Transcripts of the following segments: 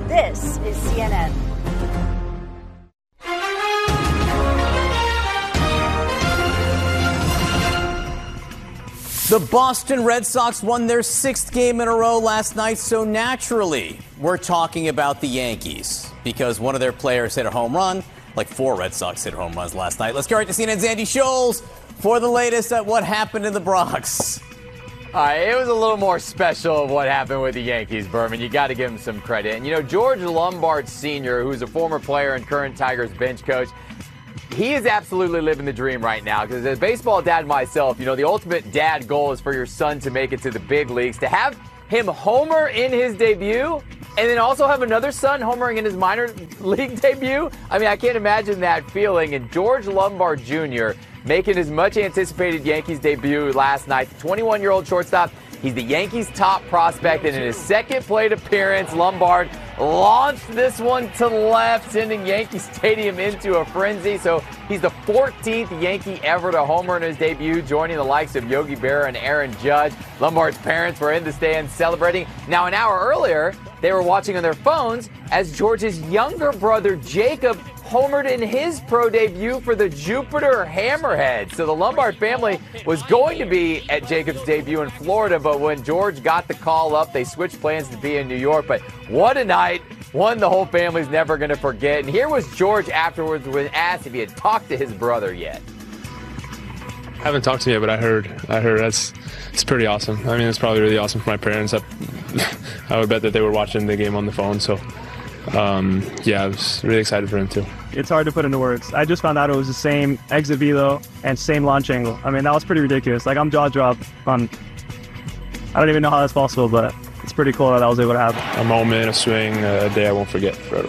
This is CNN. The Boston Red Sox won their 6th game in a row last night, so naturally, we're talking about the Yankees because one of their players hit a home run, like 4 Red Sox hit home runs last night. Let's go right to CNN's Andy Scholes for the latest at what happened in the Bronx. It was a little more special of what happened with the Yankees, Berman. You got to give him some credit. And, you know, George Lombard Sr., who's a former player and current Tigers bench coach, he is absolutely living the dream right now because as a baseball dad myself, you know, the ultimate dad goal is for your son to make it to the big leagues. To have him homer in his debut and then also have another son homering in his minor league debut, I mean, I can't imagine that feeling. And George Lombard Jr. making his much anticipated Yankees debut last night, the 21-year-old shortstop. He's the Yankees' top prospect, and in his second plate appearance, Lombard launched this one to left, sending Yankee Stadium into a frenzy. So he's the 14th Yankee ever to homer in his debut, joining the likes of Yogi Berra and Aaron Judge. Lombard's parents were in the stands celebrating. Now, an hour earlier, they were watching on their phones as George's younger brother, Jacob, homered in his pro debut for the Jupiter Hammerheads. So the Lombard family was going to be at Jacob's debut in Florida, but when George got the call up, they switched plans to be in New York. But what a night. One the whole family's never going to forget. And here was George afterwards when asked if he had talked to his brother yet. I haven't talked to him yet, but I heard it's pretty awesome. I mean, it's probably really awesome for my parents. I would bet that they were watching the game on the phone. So, yeah, I was really excited for him too. It's hard to put into words. I just found out it was the same exit velo and same launch angle. I mean, that was pretty ridiculous. Like, I'm jaw dropped on. I don't even know how that's possible, but it's pretty cool that I was able to have a moment, a swing, a day I won't forget forever.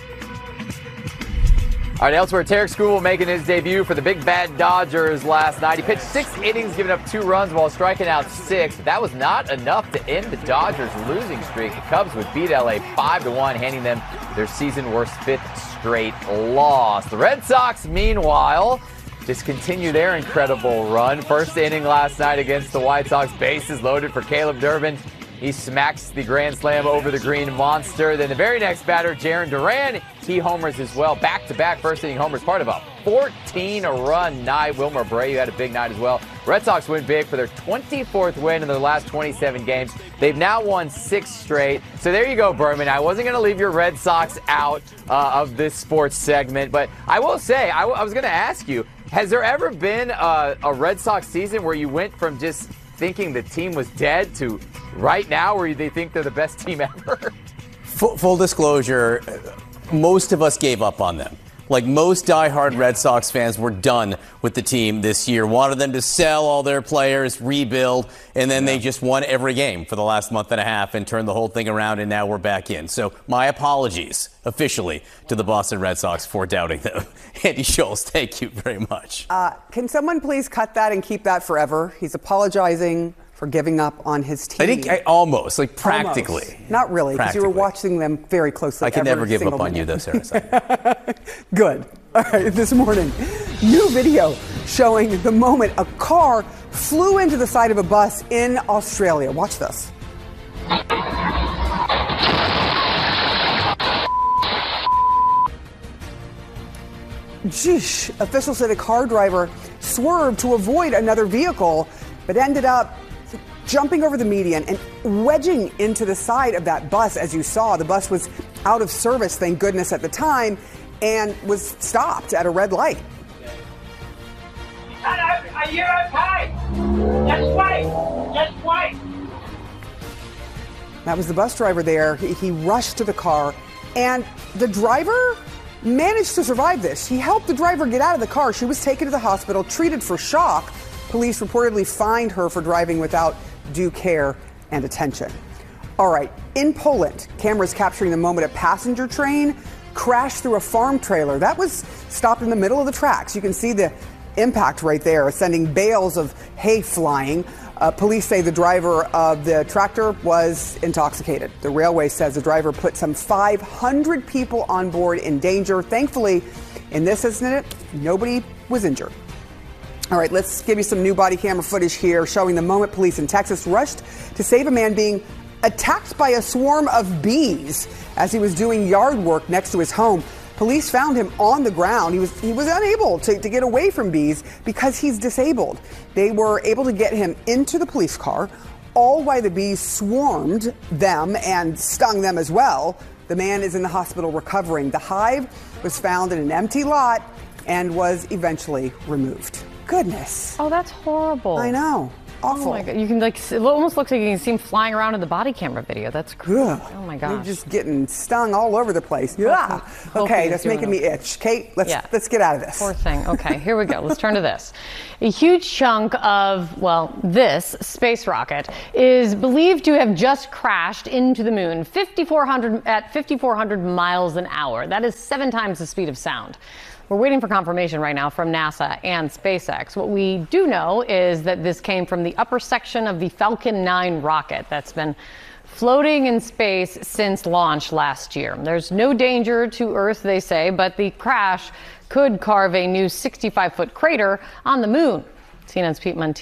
All right, elsewhere, Tarek Skubal making his debut for the Big Bad Dodgers last night. He pitched 6 innings, giving up 2 runs while striking out 6. But that was not enough to end the Dodgers' losing streak. The Cubs would beat LA 5-1, handing them their season-worst 5th straight loss. The Red Sox, meanwhile, just continue their incredible run. First inning last night against the White Sox, bases loaded for Caleb Durbin. He smacks the grand slam over the green monster. Then the very next batter, Jarren Duran, he homers as well. Back-to-back first-inning homers, part of a 14-run night. Wilmer Bray had a big night as well. Red Sox win big for their 24th win in their last 27 games. They've now won 6 straight. So there you go, Berman. I wasn't going to leave your Red Sox out of this sports segment. But I will say, I was going to ask you, has there ever been a Red Sox season where you went from just thinking the team was dead to right now where they think they're the best team ever? Full disclosure, most of us gave up on them. Like most diehard Red Sox fans were done with the team this year. Wanted them to sell all their players, rebuild, and then they just won every game for the last month and a half and turned the whole thing around, and now we're back in. So my apologies officially to the Boston Red Sox for doubting them. Andy Scholes, thank you very much. Can someone please cut that and keep that forever? He's apologizing for giving up on his team. I think almost, like practically. Almost. Not really, because you were watching them very closely. I can never give up on you, though, Sarah. Good. All right, this morning, new video showing the moment a car flew into the side of a bus in Australia. Watch this. Geesh. Officials say the car driver swerved to avoid another vehicle, but ended up jumping over the median and wedging into the side of that bus. As you saw, the bus was out of service, thank goodness, at the time, and was stopped at a red light. Hello, are you okay? Just wait. That was the bus driver there. He rushed to the car, and the driver managed to survive this. He helped the driver get out of the car. She was taken to the hospital, treated for shock. Police reportedly fined her for driving without due care and attention. All right, in Poland, cameras capturing the moment a passenger train crashed through a farm trailer. That was stopped in the middle of the tracks. You can see the impact right there, sending bales of hay flying. Police say the driver of the tractor was intoxicated. The railway says the driver put some 500 people on board in danger. Thankfully, in this incident, nobody was injured. All right, let's give you some new body camera footage here showing the moment police in Texas rushed to save a man being attacked by a swarm of bees as he was doing yard work next to his home. Police found him on the ground. He was unable to get away from bees because he's disabled. They were able to get him into the police car, all while the bees swarmed them and stung them as well. The man is in the hospital recovering. The hive was found in an empty lot and was eventually removed. Goodness. Oh, that's horrible. I know. Awful. Oh my God. You can it almost looks like you can see him flying around in the body camera video. That's crazy. Oh my gosh. You're just getting stung all over the place. Yeah. Okay, that's making me itch. Kate, let's get out of this. Poor thing. Okay, here we go. Let's turn to this. A huge chunk of, this space rocket is believed to have just crashed into the moon at 5,400 miles an hour. That is 7 times the speed of sound. We're waiting for confirmation right now from NASA and SpaceX. What we do know is that this came from the upper section of the Falcon 9 rocket that's been floating in space since launch last year. There's no danger to Earth, they say, but the crash could carve a new 65-foot crater on the moon. CNN's Pete Montini